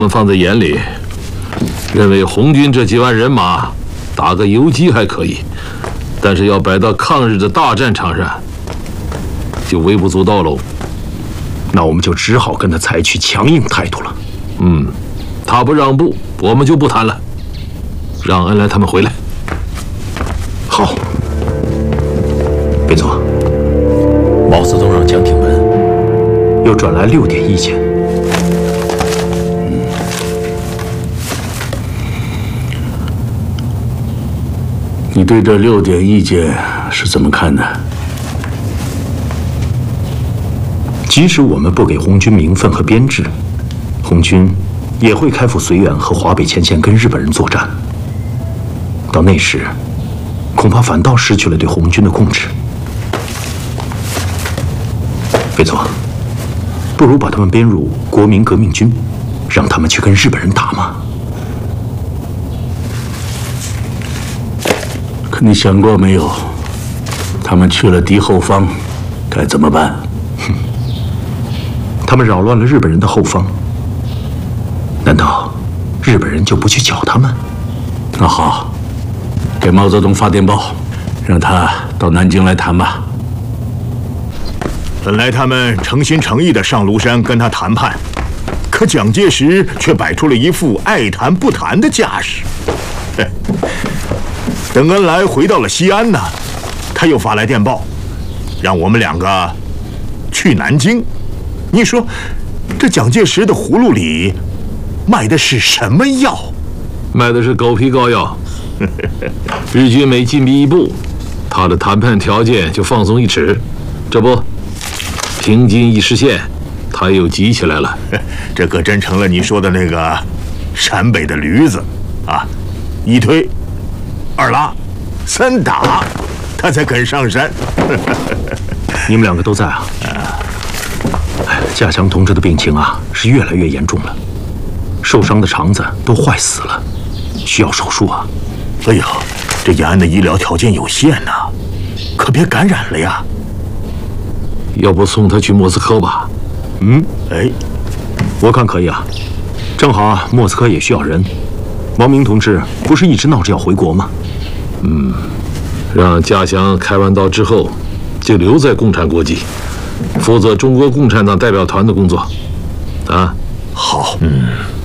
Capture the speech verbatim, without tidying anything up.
我们放在眼里，认为红军这几万人马打个游击还可以，但是要摆到抗日的大战场上，就微不足道喽。 那我们就只好跟他采取强硬态度了。 嗯，他不让步，我们就不谈了。让恩来他们回来。 好，别走。毛泽东让蒋挺文又转来六点意见。嗯， 你对这六点意见是怎么看的？ 即使我们不给红军名分和编制，红军也会开赴绥远和华北前线跟日本人作战。到那时，恐怕反倒失去了对红军的控制。费佐，不如把他们编入国民革命军，让他们去跟日本人打嘛。 可你想过没有，他们去了敌后方，该怎么办？ 哼，他们扰乱了日本人的后方，难道日本人就不去剿他们？ 那好，给毛泽东发电报，让他到南京来谈吧。 本来他们诚心诚意地上庐山跟他谈判，可蒋介石却摆出了一副爱谈不谈的架势。等恩来回到了西安呢，他又发来电报，让我们两个去南京。你说，这蒋介石的葫芦里卖的是什么药？ 卖的是狗皮膏药。日军每进逼一步，他的谈判条件就放松一尺。这不，平津一实现，他又急起来了。 这可真成了你说的那个陕北的驴子啊！一推，二拉，三打，他才肯上山。 你们两个都在啊？哎，稼祥同志的病情啊是越来越严重了，受伤的肠子都坏死了，需要手术啊。 哎呀，这延安的医疗条件有限呐、啊，可别感染了呀。 要不送他去莫斯科吧？ 嗯， 哎， 我看可以啊，正好啊，莫斯科也需要人。王明同志不是一直闹着要回国吗？ 嗯，让稼祥开完刀之后，就留在共产国际，负责中国共产党代表团的工作。啊， 好，嗯。